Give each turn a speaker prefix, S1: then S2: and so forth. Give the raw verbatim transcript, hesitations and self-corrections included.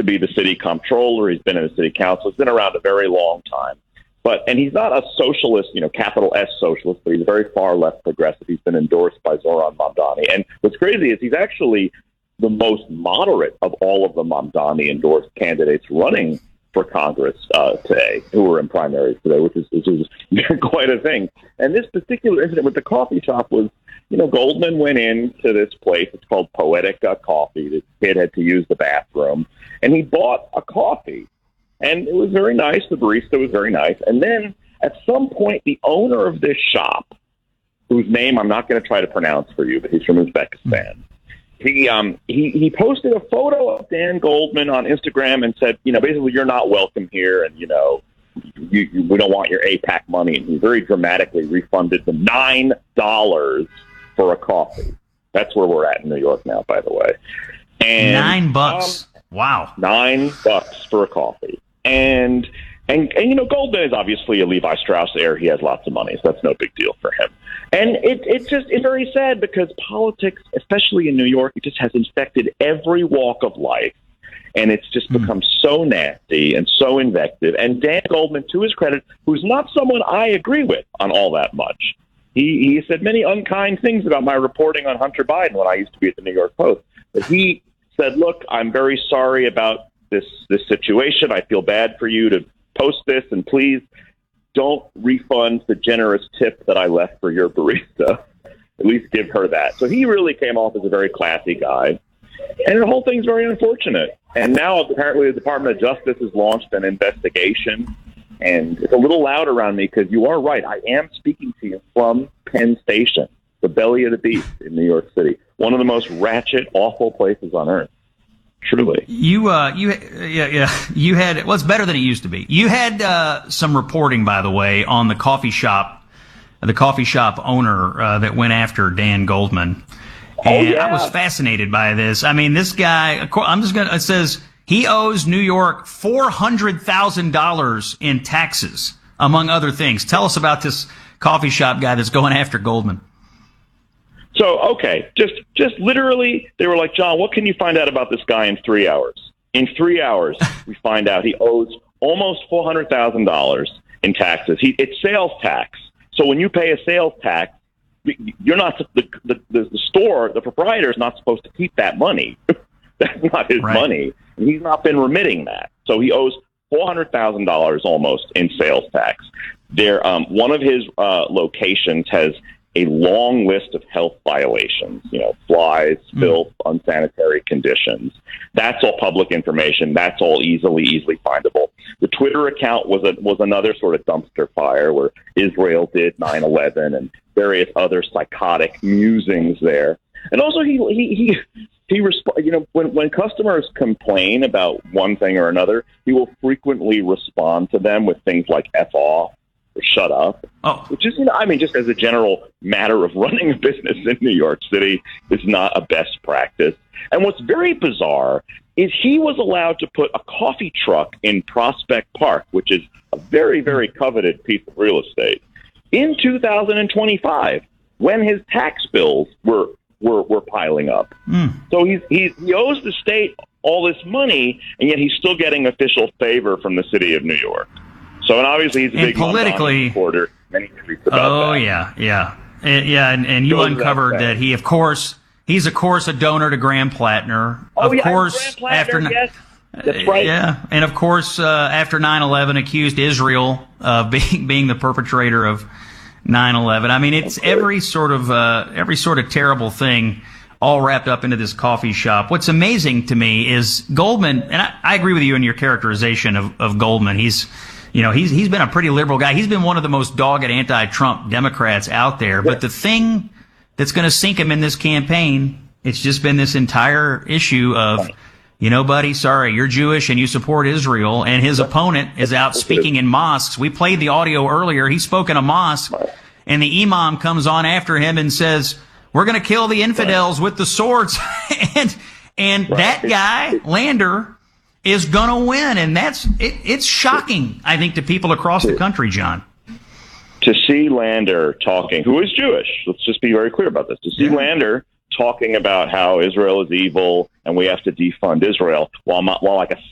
S1: be the city comptroller. He's been in the city council. He's been around a very long time. But and he's not a socialist, you know, capital S socialist, but he's a very far left progressive. He's been endorsed by Zoran Mamdani. And what's crazy is he's actually the most moderate of all of the Mamdani endorsed candidates running for Congress uh, today, who were in primaries today, which is, which is quite a thing. And this particular incident with the coffee shop was, you know, Goldman went into this place. It's called Poetica Coffee. This kid had to use the bathroom, and he bought a coffee. And it was very nice. The barista was very nice. And then at some point, the owner of this shop, whose name I'm not going to try to pronounce for you, but he's from Uzbekistan, he um he, he posted a photo of Dan Goldman on Instagram and said, you know, basically, you're not welcome here, and, you know, you, you, we don't want your AIPAC money. And he very dramatically refunded them nine dollars for a coffee. That's where we're at in New York now, by the way. And,
S2: nine bucks. Um, wow.
S1: Nine bucks for a coffee. And, and, and, you know, Goldman is obviously a Levi Strauss heir. He has lots of money, so that's no big deal for him. And it, it's just, it's very sad because politics, especially in New York, it just has infected every walk of life. And it's just mm. become so nasty and so invective. And Dan Goldman, to his credit, who's not someone I agree with on all that much, he, he said many unkind things about my reporting on Hunter Biden when I used to be at the New York Post. But he said, look, I'm very sorry about this this situation. I feel bad for you to post this, and please don't refund the generous tip that I left for your barista. At least give her that. So he really came off as a very classy guy. And the whole thing's very unfortunate. And now apparently the Department of Justice has launched an investigation. And it's a little loud around me because you are right. I am speaking to you from Penn Station, the belly of the beast in New York City. One of the most ratchet, awful places on earth. Truly.
S2: You, uh, you, yeah, yeah, you had, well, it's better than it used to be. You had, uh, some reporting, by the way, on the coffee shop, the coffee shop owner, uh, that went after Dan Goldman. And
S1: oh, yeah.
S2: I was fascinated by this. I mean, this guy, I'm just gonna, it says he owes New York four hundred thousand dollars in taxes, among other things. Tell us about this coffee shop guy that's going after Goldman.
S1: So, okay, just just literally, they were like, John, what can you find out about this guy in three hours? In three hours, we find out he owes almost four hundred thousand dollars in taxes. He, it's sales tax. So when you pay a sales tax, you're not the the, the, the store, the proprietor is not supposed to keep that money. That's not his
S2: right.
S1: money. And he's not been remitting that. So he owes four hundred thousand dollars almost in sales tax. There, um, one of his uh, locations has a long list of health violations, you know, flies, filth, mm. unsanitary conditions. That's all public information. That's all easily, easily findable. The Twitter account was a, was another sort of dumpster fire where Israel did nine eleven and various other psychotic musings there. And also he, he, he, he resp- you know, when, when customers complain about one thing or another, he will frequently respond to them with things like F off, or shut up,
S2: oh.
S1: which is, you know, I mean, just as a general matter of running a business in New York City is not a best practice. And what's very bizarre is he was allowed to put a coffee truck in Prospect Park, which is a very, very coveted piece of real estate, in two thousand twenty-five when his tax bills were were, were piling up. Mm. So he's, he's, he owes the state all this money, and yet he's still getting official favor from the city of New York. So, and obviously, he's a
S2: and
S1: big
S2: politically
S1: supporter. Many tweets about
S2: oh,
S1: that.
S2: yeah, yeah. And, yeah, and, and you
S1: Goes
S2: uncovered that, that he, of course, he's, of course, a donor to Graham Plattner.
S1: Oh,
S2: of
S1: yeah,
S2: course,
S1: Graham Plattner,
S2: after,
S1: yes. That's right.
S2: Yeah, and, of course, uh, after nine eleven, accused Israel of being, being the perpetrator of nine eleven. I mean, it's every sort of uh, every sort of terrible thing all wrapped up into this coffee shop. What's amazing to me is Goldman, and I, I agree with you in your characterization of, of Goldman. He's You know, he's he's been a pretty liberal guy. He's been one of the most dogged anti-Trump Democrats out there. But the thing that's going to sink him in this campaign, it's just been this entire issue of, you know, buddy, sorry, you're Jewish and you support Israel. And his opponent is out speaking in mosques. We played the audio earlier. He spoke in a mosque, and the imam comes on after him and says, we're going to kill the infidels with the swords. and and that guy, Lander, is going to win, and that's it, it's shocking, I think, to people across the country, John.
S1: To see Lander talking, who is Jewish, let's just be very clear about this, to see yeah. Lander talking about how Israel is evil and we have to defund Israel, while, while like a